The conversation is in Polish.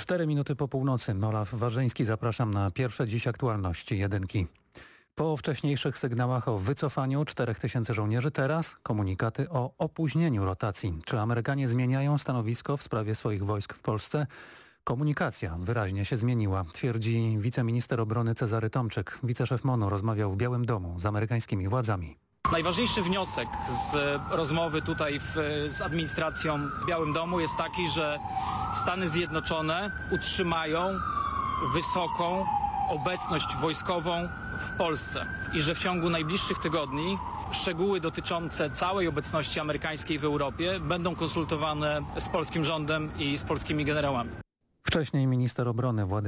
4 minuty po północy. Olaf Warzyński, zapraszam na pierwsze dziś aktualności jedynki. Po wcześniejszych sygnałach o wycofaniu 4000 żołnierzy, teraz komunikaty o opóźnieniu rotacji. Czy Amerykanie zmieniają stanowisko w sprawie swoich wojsk w Polsce? Komunikacja wyraźnie się zmieniła, twierdzi wiceminister obrony Cezary Tomczyk. Wiceszef MON-u rozmawiał w Białym Domu z amerykańskimi władzami. Najważniejszy wniosek z rozmowy tutaj z administracją w Białym Domu jest taki, że Stany Zjednoczone utrzymają wysoką obecność wojskową w Polsce i że w ciągu najbliższych tygodni szczegóły dotyczące całej obecności amerykańskiej w Europie będą konsultowane z polskim rządem i z polskimi generałami. Wcześniej minister obrony Władysław